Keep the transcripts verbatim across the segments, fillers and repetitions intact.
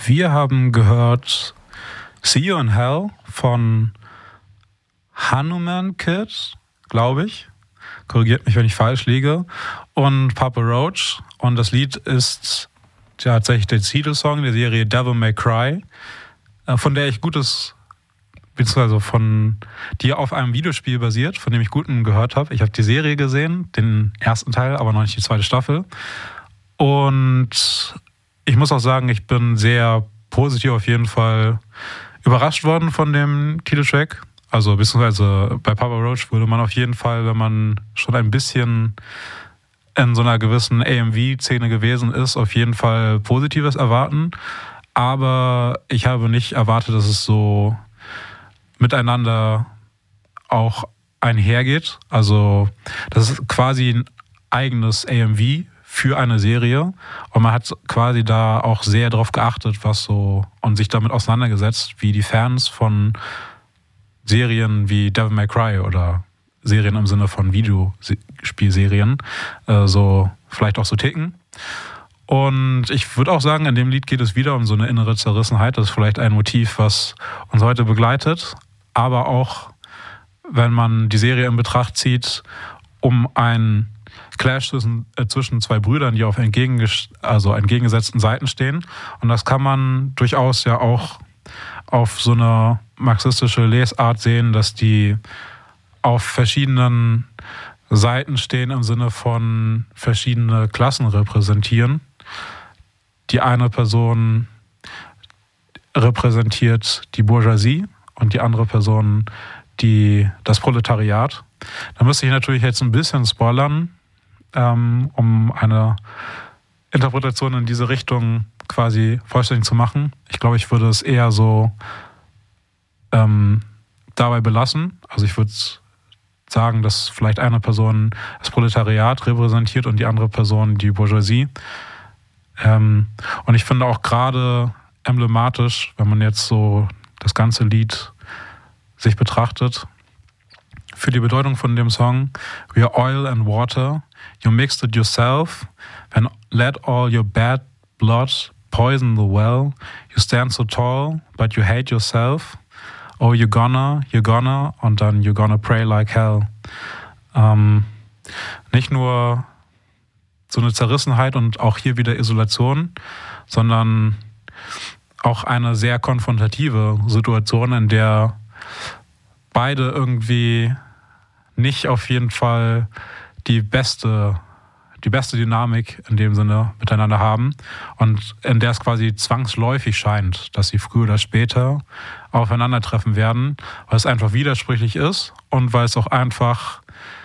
Wir haben gehört See You in Hell von Hanuman Kid, glaube ich. Korrigiert mich, wenn ich falsch liege. Und Papa Roach. Und das Lied ist ja, tatsächlich der Titelsong der Serie Devil May Cry, von der ich gutes, beziehungsweise von die auf einem Videospiel basiert, von dem ich guten gehört habe. Ich habe die Serie gesehen, den ersten Teil, aber noch nicht die zweite Staffel. Und ich muss auch sagen, ich bin sehr positiv auf jeden Fall überrascht worden von dem Titeltrack. Also beziehungsweise bei Papa Roach würde man auf jeden Fall, wenn man schon ein bisschen in so einer gewissen A M V-Szene gewesen ist, auf jeden Fall Positives erwarten. Aber ich habe nicht erwartet, dass es so miteinander auch einhergeht. Also das ist quasi ein eigenes A M V für eine Serie. Und man hat quasi da auch sehr drauf geachtet, was so, und sich damit auseinandergesetzt, wie die Fans von Serien wie Devil May Cry oder Serien im Sinne von Videospielserien äh, so vielleicht auch so ticken. Und ich würde auch sagen, in dem Lied geht es wieder um so eine innere Zerrissenheit. Das ist vielleicht ein Motiv, was uns heute begleitet. Aber auch, wenn man die Serie in Betracht zieht, um einen Clash zwischen, äh, zwischen zwei Brüdern, die auf entgegengest- also entgegengesetzten Seiten stehen. Und das kann man durchaus ja auch auf so eine marxistische Lesart sehen, dass die auf verschiedenen Seiten stehen im Sinne von verschiedene Klassen repräsentieren. Die eine Person repräsentiert die Bourgeoisie und die andere Person die, das Proletariat. Da müsste ich natürlich jetzt ein bisschen spoilern, ähm, um eine Interpretation in diese Richtung quasi vollständig zu machen. Ich glaube, ich würde es eher so ähm, dabei belassen. Also ich würde sagen, dass vielleicht eine Person das Proletariat repräsentiert und die andere Person die Bourgeoisie. Ähm, und ich finde auch gerade emblematisch, wenn man jetzt so das ganze Lied sich betrachtet, für die Bedeutung von dem Song: We are oil and water, you mixed it yourself, and let all your bad blood poison the well. You stand so tall, but you hate yourself. Oh, you're gonna, you're gonna, und dann you're gonna pray like hell. Ähm, nicht nur so eine Zerrissenheit und auch hier wieder Isolation, sondern auch eine sehr konfrontative Situation, in der beide irgendwie nicht auf jeden Fall die beste, die beste Dynamik in dem Sinne miteinander haben und in der es quasi zwangsläufig scheint, dass sie früher oder später aufeinandertreffen werden, weil es einfach widersprüchlich ist und weil es auch einfach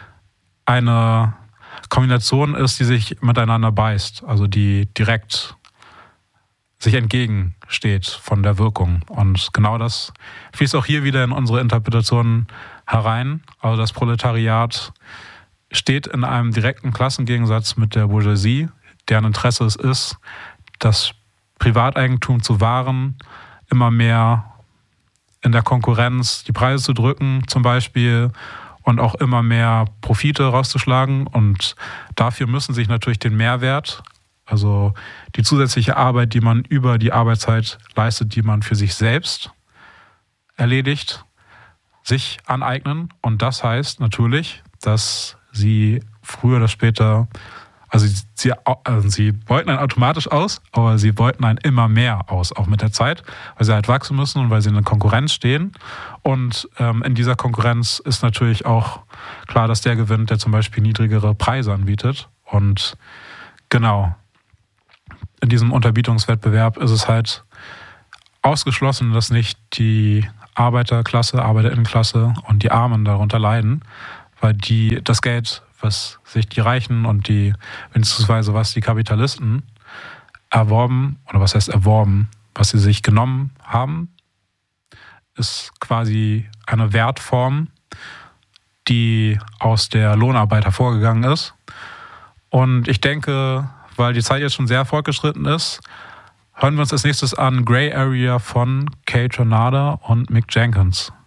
eine Kombination ist, die sich miteinander beißt, also die direkt sich entgegensteht von der Wirkung. Und genau das fließt auch hier wieder in unsere Interpretation herein. Also das Proletariat steht in einem direkten Klassengegensatz mit der Bourgeoisie, deren Interesse es ist, das Privateigentum zu wahren, immer mehr in der Konkurrenz die Preise zu drücken zum Beispiel und auch immer mehr Profite rauszuschlagen. Und dafür müssen sich natürlich den Mehrwert, also die zusätzliche Arbeit, die man über die Arbeitszeit leistet, die man für sich selbst erledigt, sich aneignen. Und das heißt natürlich, dass sie früher oder später, also sie, also sie beuten einen automatisch aus, aber sie beuten einen immer mehr aus, auch mit der Zeit, weil sie halt wachsen müssen und weil sie in der Konkurrenz stehen. Und ähm, in dieser Konkurrenz ist natürlich auch klar, dass der gewinnt, der zum Beispiel niedrigere Preise anbietet. Und genau, in diesem Unterbietungswettbewerb ist es halt ausgeschlossen, dass nicht die Arbeiterklasse, Arbeiterinnenklasse und die Armen darunter leiden, weil die das Geld, was sich die Reichen und die, beziehungsweise was die Kapitalisten erworben, oder was heißt erworben, was sie sich genommen haben, ist quasi eine Wertform, die aus der Lohnarbeit hervorgegangen ist. Und ich denke, weil die Zeit jetzt schon sehr fortgeschritten ist, hören wir uns als nächstes an Grey Area von Kate Ranada und Mick Jenkins.